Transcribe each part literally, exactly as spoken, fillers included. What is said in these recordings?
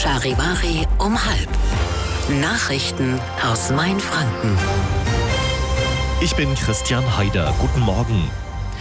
Charivari um halb. Nachrichten aus Mainfranken. Ich bin Christian Haider. Guten Morgen.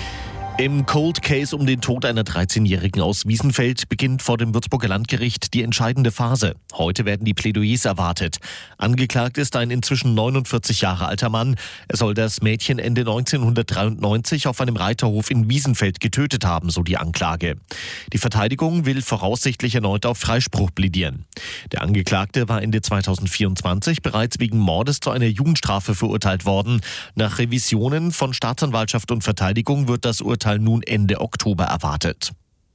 Im Cold Case um den Tod einer dreizehnjährigen aus Wiesenfeld beginnt vor dem Würzburger Landgericht die entscheidende Phase. Heute werden die Plädoyers erwartet. Angeklagt ist ein inzwischen neunundvierzig Jahre alter Mann. Er soll das Mädchen Ende neunzehnhundertdreiundneunzig auf einem Reiterhof in Wiesenfeld getötet haben, so die Anklage. Die Verteidigung will voraussichtlich erneut auf Freispruch plädieren. Der Angeklagte war Ende zweitausendvierundzwanzig bereits wegen Mordes zu einer Jugendstrafe verurteilt worden. Nach Revisionen von Staatsanwaltschaft und Verteidigung wird das Urteil nun Ende Oktober erwartet.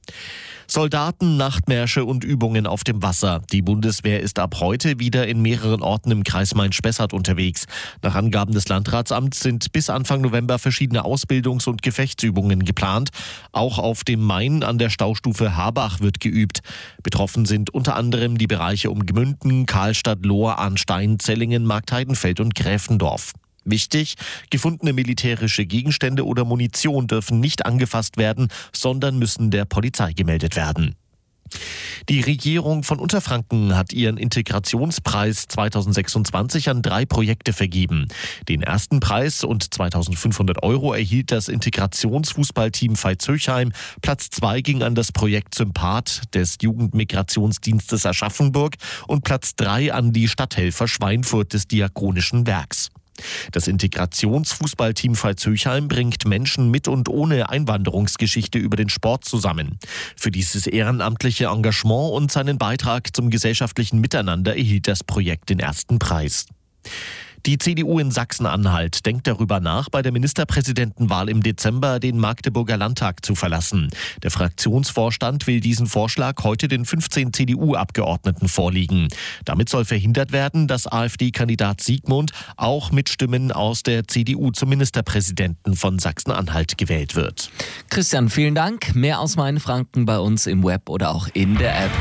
Soldaten, Nachtmärsche und Übungen auf dem Wasser. Die Bundeswehr ist ab heute wieder in mehreren Orten im Kreis Main-Spessart unterwegs. Nach Angaben des Landratsamts sind bis Anfang November verschiedene Ausbildungs- und Gefechtsübungen geplant. Auch auf dem Main an der Staustufe Habach wird geübt. Betroffen sind unter anderem die Bereiche um Gmünden, Karlstadt, Lohr, Arnstein, Zellingen, Marktheidenfeld und Gräfendorf. Wichtig, gefundene militärische Gegenstände oder Munition dürfen nicht angefasst werden, sondern müssen der Polizei gemeldet werden. Die Regierung von Unterfranken hat ihren Integrationspreis zweitausendsechsundzwanzig an drei Projekte vergeben. Den ersten Preis und zweitausendfünfhundert Euro erhielt das Integrationsfußballteam Veitshöchheim. Platz zwei ging an das Projekt Sympath des Jugendmigrationsdienstes Aschaffenburg und Platz drei an die Stadthelfer Schweinfurt des Diakonischen Werks. Das Integrationsfußballteam Veitshöchheim bringt Menschen mit und ohne Einwanderungsgeschichte über den Sport zusammen. Für dieses ehrenamtliche Engagement und seinen Beitrag zum gesellschaftlichen Miteinander erhielt das Projekt den ersten Preis. Die C D U in Sachsen-Anhalt denkt darüber nach, bei der Ministerpräsidentenwahl im Dezember den Magdeburger Landtag zu verlassen. Der Fraktionsvorstand will diesen Vorschlag heute den fünfzehn C D U-Abgeordneten vorlegen. Damit soll verhindert werden, dass AfD-Kandidat Siegmund auch mit Stimmen aus der C D U zum Ministerpräsidenten von Sachsen-Anhalt gewählt wird. Christian, vielen Dank. Mehr aus Mainfranken bei uns im Web oder auch in der App.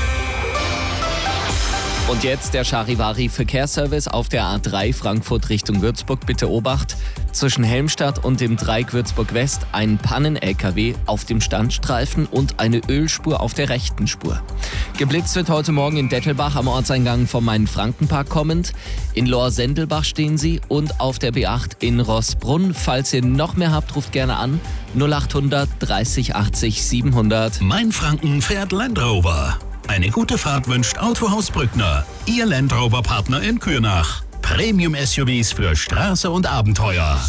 Und jetzt der Charivari-Verkehrsservice auf der A drei Frankfurt Richtung Würzburg. Bitte Obacht, zwischen Helmstadt und dem Dreieck Würzburg-West ein Pannen-L K W auf dem Standstreifen und eine Ölspur auf der rechten Spur. Geblitzt wird heute Morgen in Dettelbach am Ortseingang vom Main-Franken-Park kommend. In Lohr-Sendelbach stehen sie und auf der B acht in Rossbrunn. Falls ihr noch mehr habt, ruft gerne an null achthundert dreißig achtzig siebenhundert. Mainfranken fährt Land Rover. Eine gute Fahrt wünscht Autohaus Brückner, Ihr Land Rover-Partner in Kürnach. Premium-S U Vs für Straße und Abenteuer.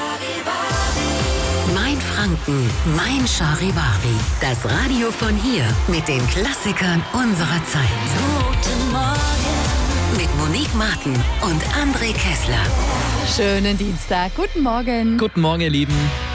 Mainfranken, mein Charivari. Das Radio von hier mit den Klassikern unserer Zeit. Guten Morgen. Mit Monique Martin und André Kessler. Schönen Dienstag. Guten Morgen. Guten Morgen, ihr Lieben.